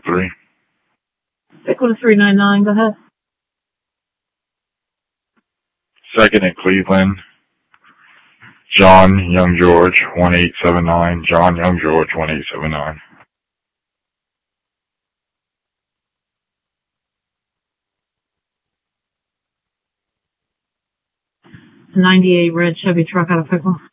3. Pickle 399, go ahead. Second in Cleveland, John Young George, 1879. John Young George, 1879. 98 red Chevy truck out of Pickle.